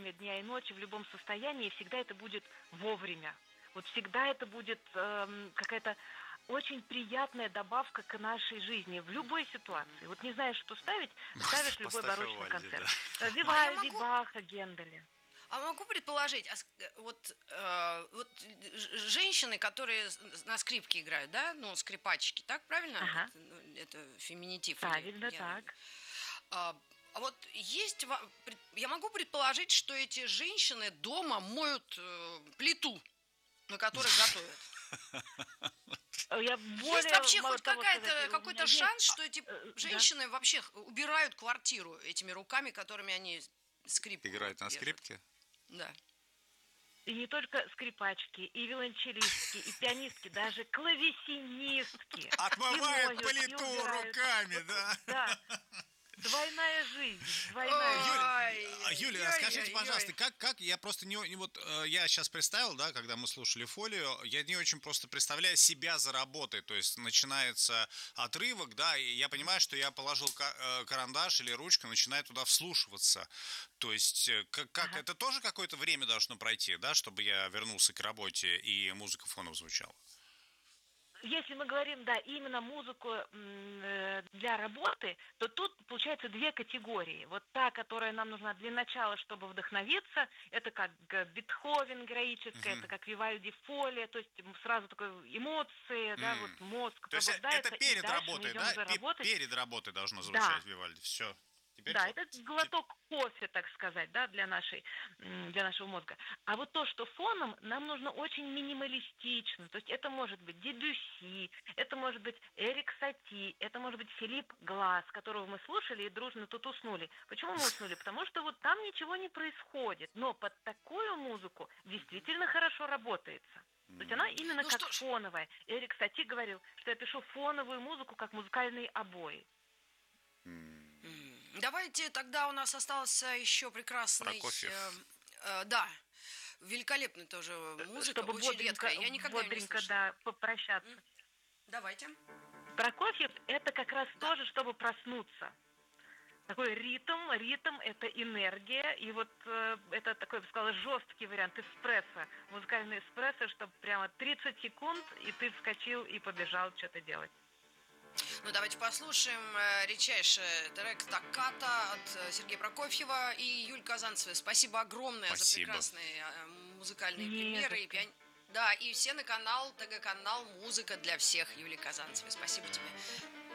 время дня и ночи, в любом состоянии, всегда это будет вовремя. Вот всегда это будет какая-то очень приятная добавка к нашей жизни в любой ситуации. Вот не знаешь, что ставить, ставишь любой Поставь барочный Вивальди, концерт. да. А я Вивальди, могу, Баха, Генделя. а могу предположить, вот женщины, которые на скрипке играют, да, ну, скрипачки, так правильно? Ага, Это феминитив или правильно так. а вот я могу предположить, что эти женщины дома моют плиту, на которой готовят. Я Есть более, вообще мало хоть того сказать, у меня какой-то есть, шанс, что эти да. женщины вообще убирают квартиру этими руками, которыми они скрипку Играет на держат? скрипке. Да. И не только скрипачки, и виолончелистки, и пианистки, даже клавесинистки. И Отмывает моют, и плиту убирают. руками, Вот, да. да, двойная жизнь, двойная Юль, жизнь. Юлия, скажите, Ой-ой-ой-ой. пожалуйста, как я просто не вот я сейчас представил, да, когда мы слушали фолио, я не очень просто представляю себя за работой, то есть начинается отрывок, да, и я понимаю, что я положил карандаш или ручку, начинаю туда вслушиваться, то есть как Ага. это тоже какое-то время должно пройти, да, чтобы я вернулся к работе и музыка фоном звучала. Если мы говорим, да, именно музыку для работы, то тут получается две категории. Вот та, которая нам нужна для начала, чтобы вдохновиться, это как Бетховен героическая, это Мгм. как Вивальди фолия, то есть сразу такой эмоции, да, вот М. мозг То есть это пробуждается, и перед дальше мы работой, идем да? уже работать. Перед работой должно звучать Да, Вивальди. Все. Теперь да, это те- глоток кофе, так сказать, да, для нашего мозга. А вот то, что фоном, нам нужно очень минималистично. То есть это может быть Дебюсси, это может быть Эрик Сати, это может быть Филипп Глаз, которого мы слушали и дружно тут уснули. Почему мы уснули? Потому что вот там ничего не происходит. Но под такую музыку действительно хорошо работается. То есть она именно Ну как что ж, фоновая. Эрик Сати говорил, что я пишу фоновую музыку, как музыкальные обои. давайте тогда у нас остался еще прекрасный, Прокофьев. да, великолепная тоже музыка, Чтобы очень редкая. Я никогда ее не бодренько, слышала. да, попрощаться. Давайте. Прокофьев это как раз Да. тоже, чтобы проснуться. Такой ритм это энергия, и вот это такой, я бы сказала, жесткий вариант эспрессо, музыкальный эспрессо, чтобы прямо 30 секунд, и ты вскочил и побежал что-то делать. Ну, давайте послушаем редчайший трек «Токката» от Сергея Прокофьева и Юль Казанцевой. Спасибо огромное за Спасибо. прекрасные музыкальные Не за примеры. что. Да, и все на канал, ТГ-канал «Музыка для всех» Юлии Казанцевой. Спасибо тебе.